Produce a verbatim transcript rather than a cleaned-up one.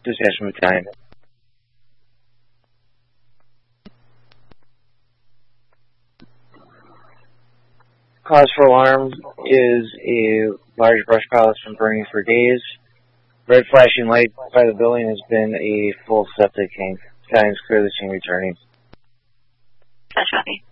Dispatchment Battalion. Cause for alarm is a large brush pile that's been burning for days. Red flashing light by the building has been a full septic tank. Battalion's clear the scene returning. That's copy.